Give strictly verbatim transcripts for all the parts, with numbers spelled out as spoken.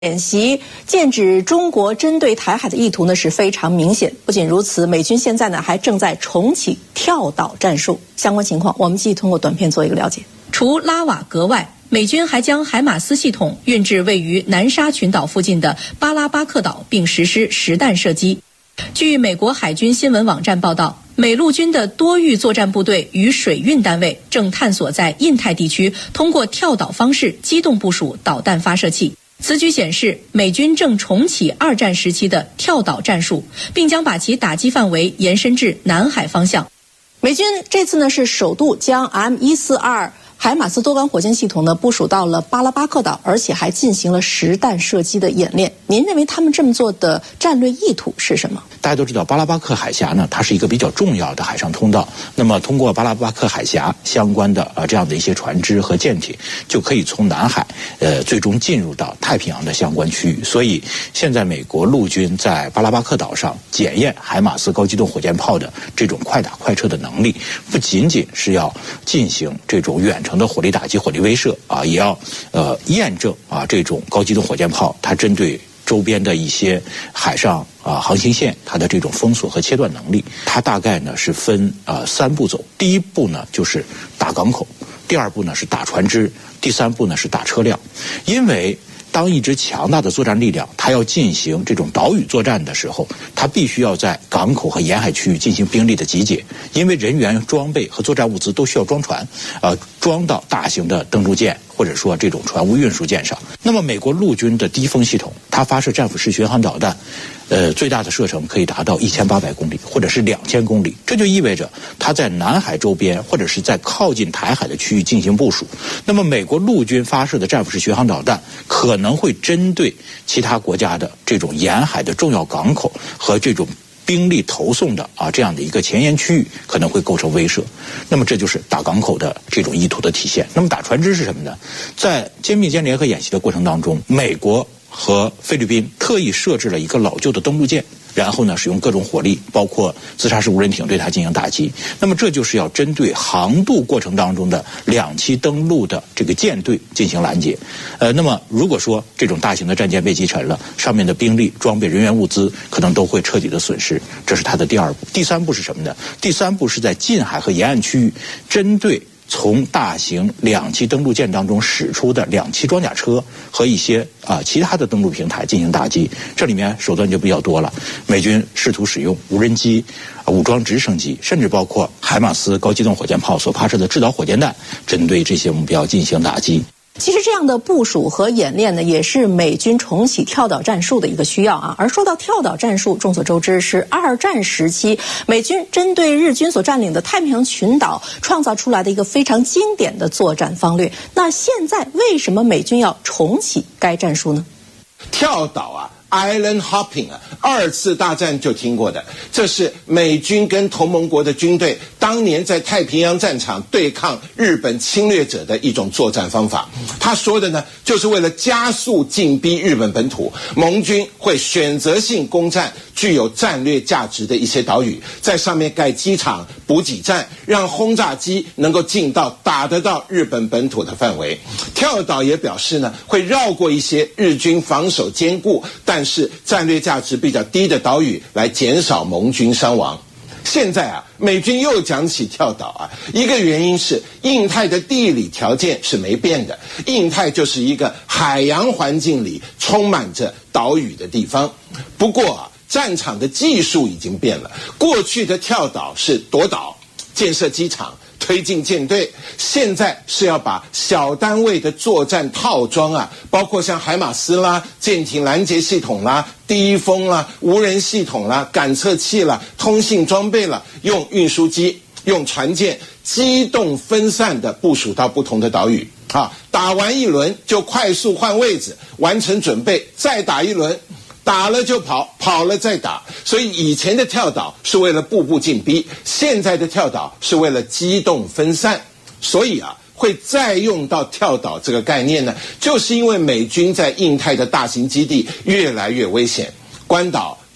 演习剑指中国针对台海的意图呢是非常明显。不仅如此，美军现在呢还正在重启跳岛战术。相关情况，我们继续通过短片做一个了解。除拉瓦格外，美军还将海马斯系统运至位于南沙群岛附近的巴拉巴克岛，并实施实弹射击。据美国海军新闻网站报道，美陆军的多域作战部队与水运单位正探索在印太地区通过跳岛方式机动部署导弹发射器。此举显示，美军正重启二战时期的跳岛战术，并将把其打击范围延伸至南海方向。美军这次呢是首度将 M 一四二海马斯多管火箭系统呢部署到了巴拉巴克岛，而且还进行了实弹射击的演练。您认为他们这么做的战略意图是什么？ 大家都知道，巴拉巴克海峡呢，它是一个比较重要的海上通道。那么，通过巴拉巴克海峡相关的呃这样的一些船只和舰艇，就可以从南海呃最终进入到太平洋的相关区域。所以，现在美国陆军在巴拉巴克岛上检验海马斯高机动火箭炮的这种快打快撤的能力，不仅仅是要进行这种远程的火力打击、火力威慑啊，也要呃验证啊这种高机动火箭炮它针对周边的一些海上啊航行线，它的这种封锁和切断能力。它大概呢是分呃三步走。第一步呢就是打港口，第二步呢是打船只，第三步呢是打车辆。因为当一支强大的作战力量它要进行这种岛屿作战的时候，它必须要在港口和沿海区域进行兵力的集结，因为人员、装备和作战物资都需要装船，呃，装到大型的登陆舰或者说这种船坞运输舰上。那么美国陆军的低风系统，它发射战斧式巡航导弹，呃，最大的射程可以达到一千八百公里，或者是两千公里。这就意味着它在南海周边或者是在靠近台海的区域进行部署。那么美国陆军发射的战斧式巡航导弹可能会针对其他国家的这种沿海的重要港口和这种兵力投送的啊这样的一个前沿区域可能会构成威慑。那么这就是打港口的这种意图的体现。那么打船只是什么呢？在肩并肩联合演习的过程当中，美国和菲律宾特意设置了一个老旧的登陆舰，然后呢使用各种火力，包括自杀式无人艇对它进行打击。那么这就是要针对航渡过程当中的两栖登陆的这个舰队进行拦截。呃，那么如果说这种大型的战舰被击沉了，上面的兵力、装备、人员、物资可能都会彻底的损失。这是它的第二步。第三步是什么呢？第三步是在近海和沿岸区域针对从大型两栖登陆舰当中驶出的两栖装甲车和一些啊、呃、其他的登陆平台进行打击。这里面手段就比较多了，美军试图使用无人机、武装直升机，甚至包括海马斯高机动火箭炮所发射的制导火箭弹，针对这些目标进行打击。 其实这样的部署和演练呢，也是美军重启跳岛战术的一个需要啊。而说到跳岛战术，众所周知是二战时期美军针对日军所占领的太平洋群岛创造出来的一个非常经典的作战方略。那现在为什么美军要重启该战术呢？ 跳岛啊，Island Hopping 啊，二次大战就听过的，这是美军跟同盟国的军队当年在太平洋战场对抗日本侵略者的一种作战方法。他说的呢，就是为了加速进逼日本本土，盟军会选择性攻占具有战略价值的一些岛屿，在上面盖机场、补给站，让轰炸机能够进到打得到日本本土的范围。跳岛也表示呢，会绕过一些日军防守坚固但是战略价值比较低的岛屿，来减少盟军伤亡。现在啊，美军又讲起跳岛啊，一个原因是印太的地理条件是没变的，印太就是一个海洋环境里充满着岛屿的地方。不过啊，战场的技术已经变了，过去的跳岛是夺岛、建设机场、推进舰队，现在是要把小单位的作战套装啊，包括像海马斯啦、舰艇拦截系统啦、低风啦、无人系统啦、感测器啦、通信装备啦，用运输机、用船舰机动分散的部署到不同的岛屿啊，打完一轮就快速换位置，完成准备，再打一轮。打了就跑，跑了再打。所以以前的跳岛是为了步步进逼，现在的跳岛是为了机动分散。所以啊，会再用到跳岛这个概念呢，就是因为美军在印太的大型基地越来越危险，关岛、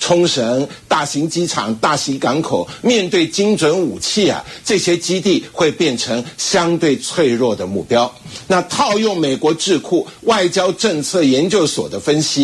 冲绳大型机场、大型港口，面对精准武器啊，这些基地会变成相对脆弱的目标。那套用美国智库外交政策研究所的分析。